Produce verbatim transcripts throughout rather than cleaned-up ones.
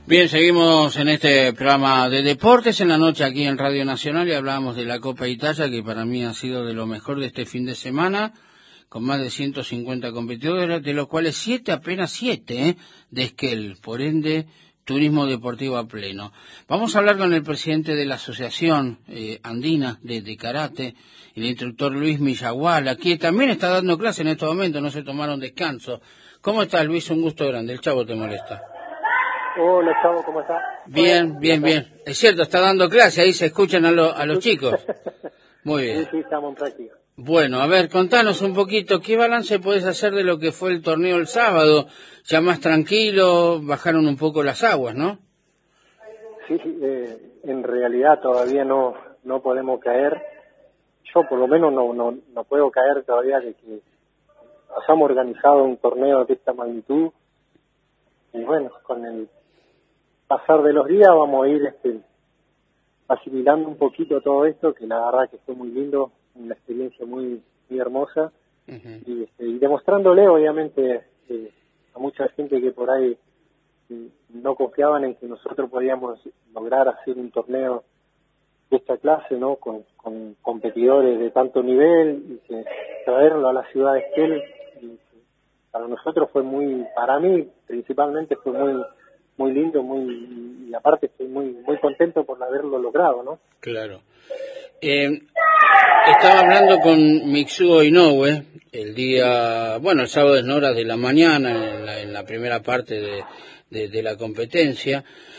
Bien, seguimos en este programa de deportes en la noche aquí en Radio Nacional y hablamos de la Copa Italia, que para mí ha sido de lo mejor de este fin de semana, con más de ciento cincuenta competidores, de los cuales siete, apenas siete, ¿eh? de Esquel, por ende, turismo deportivo a pleno. Vamos a hablar con el presidente de la Asociación eh, Andina de, de Karate, el instructor Luis Millaguala, que también está dando clase en estos momentos, no se tomaron descanso. ¿Cómo estás, Luis? Un gusto grande. El Chavo te molesta. Hola, Chavo, ¿cómo estás? Bien, bien, bien. Es cierto, está dando clase, ahí se escuchan a, lo, a los chicos. Muy bien. Sí, sí, estamos en práctica. Bueno, a ver, contanos un poquito, ¿qué balance podés hacer de lo que fue el torneo el sábado? Ya más tranquilo, bajaron un poco las aguas, ¿no? Sí, eh, en realidad todavía no no podemos caer. Yo por lo menos no no no puedo caer todavía de que hayamos organizado un torneo de esta magnitud. Y bueno, con el pasar de los días vamos a ir este, asimilando un poquito todo esto, que la verdad que fue muy lindo, una experiencia muy muy hermosa, uh-huh. y, este, y demostrándole obviamente eh, a mucha gente que por ahí eh, no confiaban en que nosotros podíamos lograr hacer un torneo de esta clase, ¿no? Con, con competidores de tanto nivel, y que traerlo a la ciudad de Esquel, y para nosotros fue muy, para mí principalmente fue muy muy lindo, muy, y aparte estoy muy muy contento por haberlo logrado, ¿no? Claro. Eh, estaba hablando con Mitsuo Inoue el día, bueno, el sábado en horas de la mañana, en la, en la primera parte de, de, de la competencia,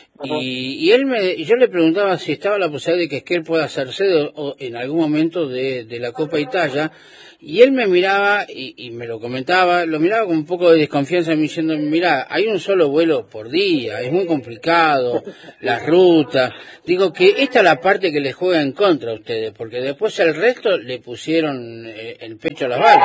y, y él me, yo le preguntaba si estaba la posibilidad de que Esquel pueda ser sede o, en algún momento de, de la Copa Italia, y él me miraba y, y me lo comentaba, lo miraba con un poco de desconfianza, me diciendo, mirá, hay un solo vuelo por día, es muy complicado, las rutas. Digo que esta es la parte que les juega en contra a ustedes, porque después el resto le pusieron el pecho a las balas.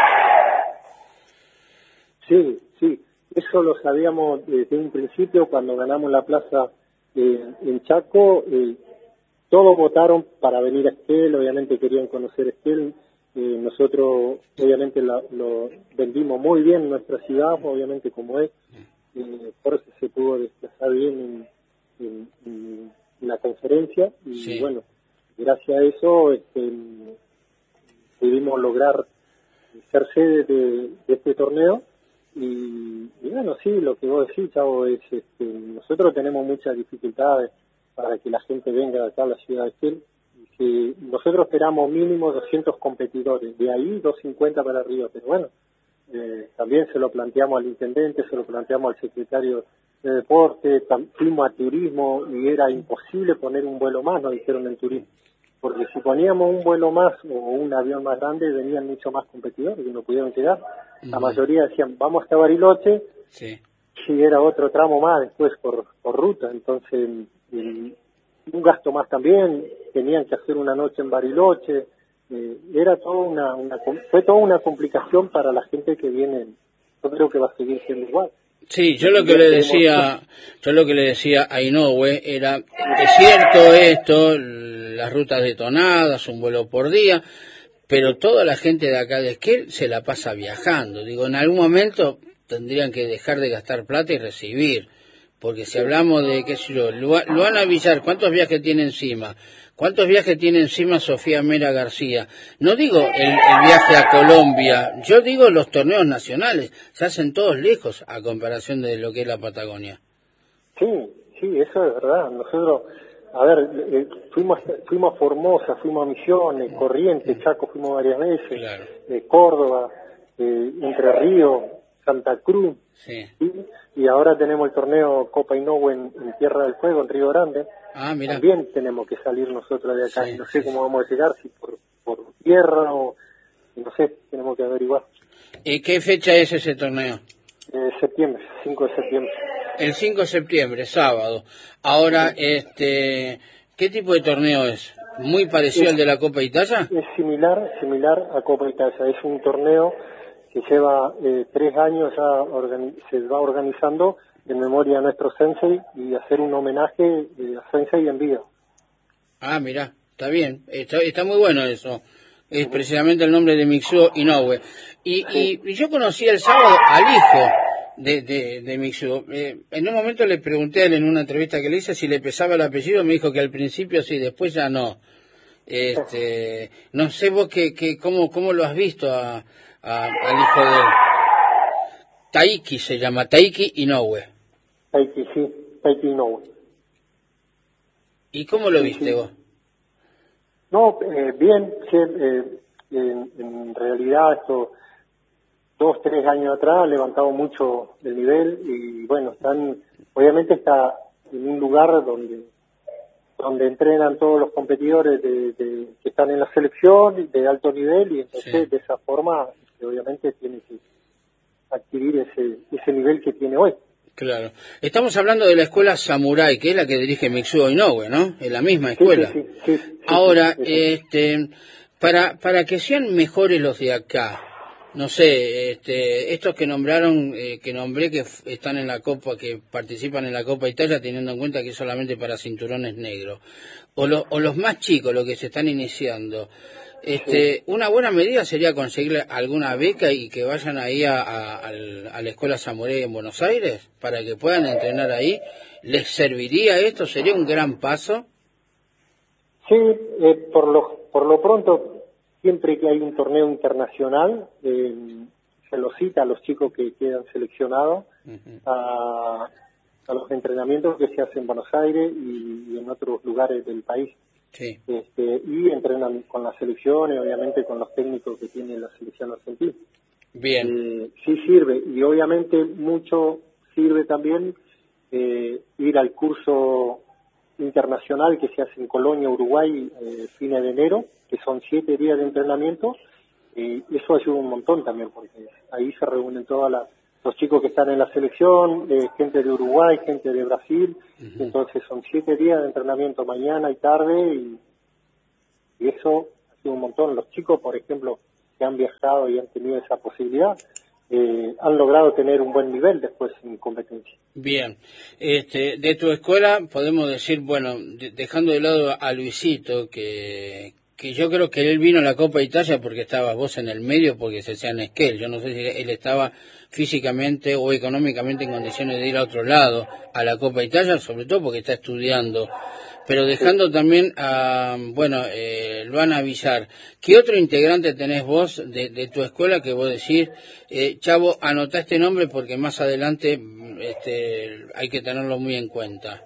Sí, sí, eso lo sabíamos desde un principio cuando ganamos la plaza eh, en Chaco. Eh, todos votaron para venir a Esquel, obviamente querían conocer Esquel. Eh, nosotros obviamente la, lo vendimos muy bien en nuestra ciudad, obviamente como es, eh, por eso se pudo desplazar bien en, en, en, en la conferencia, y sí. Bueno, gracias a eso este, pudimos lograr ser sede de, de este torneo. Y, y bueno, sí, lo que vos decís, Chavo, es este, nosotros tenemos muchas dificultades para que la gente venga acá a la ciudad de Esquel. Que nosotros esperamos mínimo doscientos competidores, de ahí doscientos cincuenta para arriba, pero bueno, eh, también se lo planteamos al intendente, se lo planteamos al secretario de deporte, fuimos a turismo y era imposible poner un vuelo más, nos dijeron en turismo, porque si poníamos un vuelo más o un avión más grande venían mucho más competidores y no pudieron llegar. La uh-huh. mayoría decían, vamos hasta Bariloche, sí. y era otro tramo más después por, por ruta, entonces el, un gasto más también, tenían que hacer una noche en Bariloche, eh, era toda una, una, fue toda una complicación para la gente que viene. Yo creo que va a seguir siendo igual. Sí, yo lo que le decía, yo lo que le decía a Inoue era, es cierto esto, las rutas detonadas, un vuelo por día, pero toda la gente de acá de Esquel se la pasa viajando. Digo, en algún momento tendrían que dejar de gastar plata y recibir. Porque si hablamos de, qué sé yo, Luana Villar, ¿cuántos viajes tiene encima? ¿Cuántos viajes tiene encima Sofía Mera García? No digo el, el viaje a Colombia, yo digo los torneos nacionales, se hacen todos lejos a comparación de lo que es la Patagonia. Sí, sí, eso es verdad. Nosotros, a ver, eh, fuimos fuimos a Formosa, fuimos a Misiones, Corrientes, Chaco fuimos varias veces, claro. eh, Córdoba, eh, Entre Ríos, Santa Cruz, sí. ¿sí? Y ahora tenemos el torneo Copa Inoue en, en Tierra del Fuego, en Río Grande. Ah, mira. También tenemos que salir nosotros de acá, sí, no sé sí, cómo vamos a llegar, si por, por tierra o, no sé, tenemos que averiguar. ¿Y qué fecha es ese torneo? Eh, septiembre, cinco de septiembre. El cinco de septiembre, sábado. Ahora, este, ¿qué tipo de torneo es? ¿Muy parecido es, al de la Copa Italia? Es similar, similar a Copa Italia. Es un torneo que lleva eh, tres años ya organi- se va organizando en memoria a nuestro sensei y hacer un homenaje eh, a sensei en vida. Ah, mira, está bien, está, está muy bueno eso. Es uh-huh. precisamente el nombre de Mitsuo Inoue. Y, sí. y, y yo conocí el sábado al hijo de, de, de Mitsuo. Eh, en un momento le pregunté a él en una entrevista que le hice si le pesaba el apellido, me dijo que al principio sí, después ya no. Este, no sé vos que, que cómo, cómo lo has visto a, a, al hijo de él. Taiki se llama, Taiki Inoue. Taiki, sí, Taiki Inoue. ¿Y cómo lo Sí, viste sí. vos? No, eh, bien, sí, eh, en, en realidad estos dos, tres años atrás ha levantado mucho el nivel y bueno, están, obviamente está en un lugar donde donde entrenan todos los competidores de, de, que están en la selección de alto nivel y entonces Sí. de esa forma obviamente tiene que adquirir ese ese nivel que tiene hoy. Claro. Estamos hablando de la escuela Samurai, que es la que dirige Mitsuo Inoue, ¿no? Es la misma Sí, sí, escuela. sí, sí, sí, Ahora, sí, este, para, para que sean mejores los de acá, no sé, este, estos que nombraron, eh, que nombré que f- están en la Copa, que participan en la Copa Italia, teniendo en cuenta que es solamente para cinturones negros, o, lo- o los más chicos, los que se están iniciando, sí. este, una buena medida sería conseguirle alguna beca y que vayan ahí a, a, al- a la Escuela Samurai en Buenos Aires, para que puedan entrenar ahí. ¿Les serviría esto? ¿Sería un gran paso? Sí, eh, por lo por lo pronto, siempre que hay un torneo internacional, eh, se los cita a los chicos que quedan seleccionados Ujú. a, a los entrenamientos que se hacen en Buenos Aires y, y en otros lugares del país. Sí, Este, y entrenan con las selecciones, obviamente con los técnicos que tiene la selección argentina. bien. Eh, sí sirve, y obviamente mucho sirve también eh, ir al curso internacional que se hace en Colonia, Uruguay, eh, fines de enero, que son siete días de entrenamiento, y eso ayuda un montón también, porque ahí se reúnen todos los chicos que están en la selección, eh, gente de Uruguay, gente de Brasil, y Ujú. entonces son siete días de entrenamiento mañana y tarde, y, y eso ayuda un montón. Los chicos, por ejemplo, que han viajado y han tenido esa posibilidad, eh, han logrado tener un buen nivel después en competencia. Bien, este, de tu escuela podemos decir, bueno, de- dejando de lado a Luisito, que, que yo creo que él vino a la Copa Italia porque estabas vos en el medio, porque se hacían Esquel. Yo no sé si él estaba físicamente o económicamente en condiciones de ir a otro lado, a la Copa Italia, sobre todo porque está estudiando. Pero Sí. dejando también a, bueno, eh, lo van a avisar. ¿Qué otro integrante tenés vos de, de tu escuela que vos decís, eh, Chavo, anotá este nombre porque más adelante mm, este, hay que tenerlo muy en cuenta?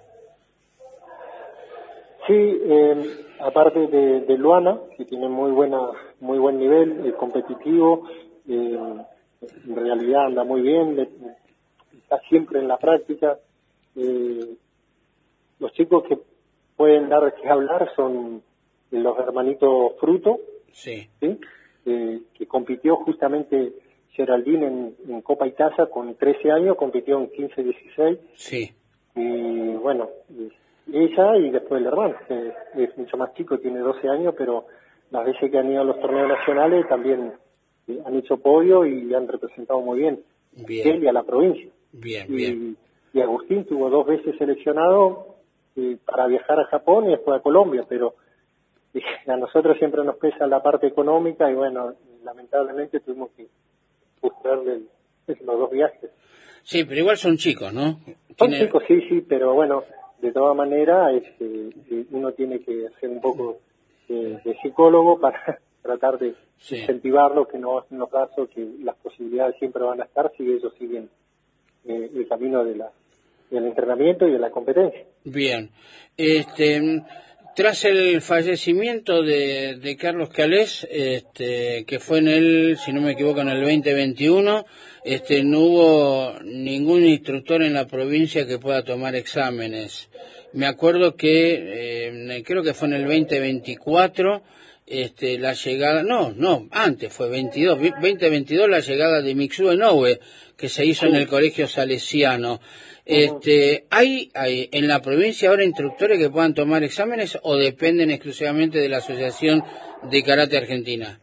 Sí, eh, aparte de, de Luana, que tiene muy buena, muy buen nivel eh, competitivo, eh, en realidad anda muy bien, le- está siempre en la práctica. Eh, los chicos que pueden dar que hablar son los hermanitos Fruto, Sí, ¿sí? Eh, que compitió justamente Geraldine en, en Copa Italia con trece años, compitió en quince dieciséis. sí, Y bueno, y ella y después el hermano, que es mucho más chico, tiene doce años, pero las veces que han ido a los torneos nacionales también eh, han hecho podio y han representado muy bien a bien, él y a la provincia. bien, bien, Y, y Agustín tuvo dos veces seleccionado eh, para viajar a Japón y después a Colombia, pero eh, a nosotros siempre nos pesa la parte económica y bueno, lamentablemente tuvimos que buscarle el- los dos viajes. sí, pero igual son chicos, ¿no? Son Tiene, chicos, sí, sí, pero bueno, de todas maneras este, eh, uno tiene que hacer un poco de, de psicólogo para tratar de sí. incentivarlo, que no en los casos que las posibilidades siempre van a estar si ellos siguen eh, el camino de la, del entrenamiento y de la competencia. Bien. Este, tras el fallecimiento de, de Carlos Calés, este, que fue en el, si no me equivoco, en el veinte veintiuno, este, no hubo ningún instructor en la provincia que pueda tomar exámenes. Me acuerdo que, eh, creo que fue en el veinte veinticuatro, este, la llegada, no, no, antes fue veintidós, veinte veintidós la llegada de Mitsuo Inoue, que se hizo en el Sí. colegio salesiano. Ujú. Este, ¿hay, hay en la provincia ahora instructores que puedan tomar exámenes o dependen exclusivamente de la Asociación de Karate Argentina?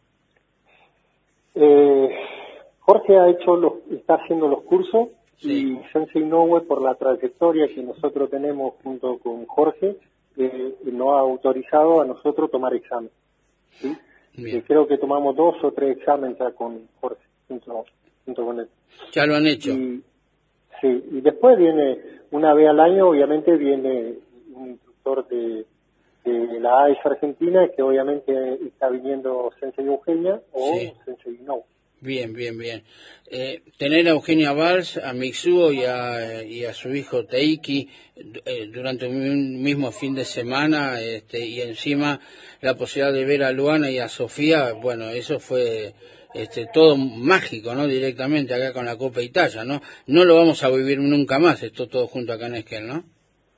Eh, Jorge ha hecho los, está haciendo los cursos Sí, y Sensei Inoue, por la trayectoria que nosotros tenemos junto con Jorge, eh, nos ha autorizado a nosotros tomar examen. ¿Sí? Eh, bien, creo que tomamos dos o tres exámenes ya con Jorge. Junto. junto con él. Ya lo han hecho. Y, sí, y después viene, una vez al año, obviamente viene un instructor de, de la A E S Argentina, que obviamente está viniendo Sensei Eugenia o Sí. Sensei Inoue. Bien, bien, bien. Eh, tener a Eugenia Valls, a Mitsuo y a, y a su hijo Teiki eh, durante un mismo fin de semana, este, y encima la posibilidad de ver a Luana y a Sofía, bueno, eso fue este, todo mágico, ¿no? Directamente acá con la Copa Italia, ¿no? No lo vamos a vivir nunca más, esto todo junto acá en Esquel, ¿no?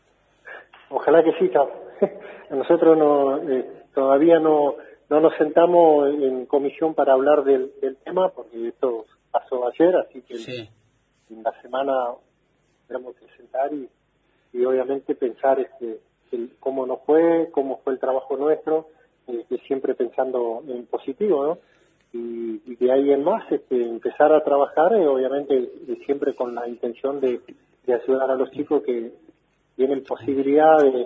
Ojalá que sí, Chavo. Nosotros no, eh, todavía no, no nos sentamos en comisión para hablar del, del tema, porque esto pasó ayer, así que Sí. en la semana tendremos que sentar y, y obviamente pensar este, el, cómo nos fue, cómo fue el trabajo nuestro, eh, que siempre pensando en positivo, ¿no? Y, y de ahí en más este, empezar a trabajar, eh, obviamente eh, siempre con la intención de, de ayudar a los chicos que tienen posibilidad de,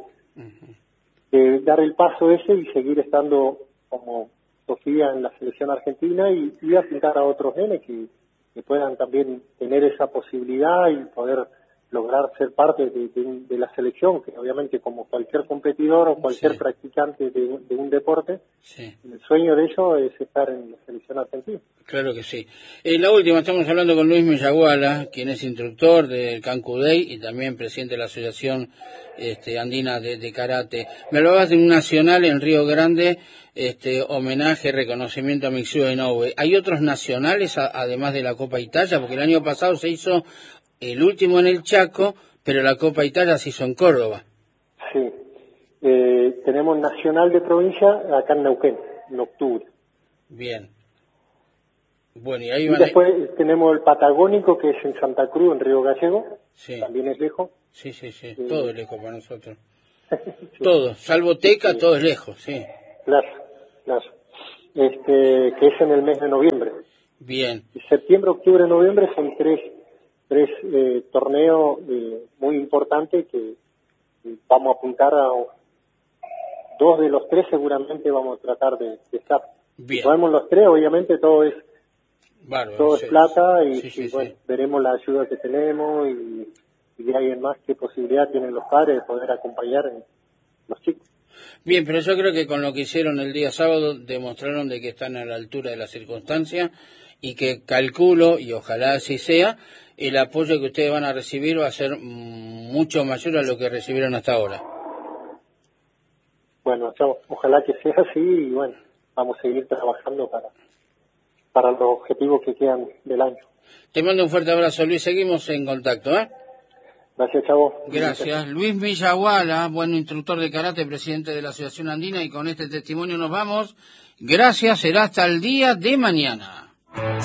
de dar el paso ese y seguir estando como Sofía en la selección argentina y, y apuntar a otros nenes que, que puedan también tener esa posibilidad y poder lograr ser parte de, de, de la selección, que obviamente como cualquier competidor o cualquier Sí. practicante de, de un deporte, Sí. el sueño de ellos es estar en la selección argentina. Claro que sí. Eh, la última, estamos hablando con Luis Miyaguala, quien es instructor del Cancudey y también presidente de la Asociación este, Andina de, de Karate. Me hablabas de un nacional en Río Grande, este, homenaje, reconocimiento a Mitsuo Inoue. ¿Hay otros nacionales a, además de la Copa Italia? Porque el año pasado se hizo el último en el Chaco, pero la Copa Italia se hizo en Córdoba. Sí. Eh, tenemos nacional de provincia acá en Neuquén, en octubre. Bien. Bueno, y ahí Y van a... después tenemos el patagónico, que es en Santa Cruz, en Río Gallego, Sí, también es lejos. sí, sí, sí. Eh, Todo es lejos para nosotros. sí, Todo, salvo Teca, sí, todo es lejos, sí. claro, claro. Este, que es en el mes de noviembre. Bien, Y septiembre, octubre, noviembre son tres, tres eh, torneos eh, muy importantes que eh, vamos a apuntar a dos de los tres, seguramente vamos a tratar de, de estar. Si bien. podemos los tres, obviamente todo es Bárbaro. todo Sí, es plata y, sí, y, sí, bueno, sí. veremos la ayuda que tenemos y, y de ahí en más qué posibilidad tienen los padres de poder acompañar a los chicos. Bien, pero yo creo que con lo que hicieron el día sábado demostraron de que están a la altura de la circunstancia y que calculo, y ojalá así sea, el apoyo que ustedes van a recibir va a ser mm, mucho mayor a lo que recibieron hasta ahora. Bueno, chao, ojalá que sea así y bueno, vamos a seguir trabajando para, para los objetivos que quedan del año. Te mando un fuerte abrazo, Luis. Seguimos en contacto, ¿eh? Gracias, chavo. Gracias. Luis Miyaguala, buen instructor de karate, presidente de la Asociación Andina, y con este testimonio nos vamos. Gracias, será hasta el día de mañana.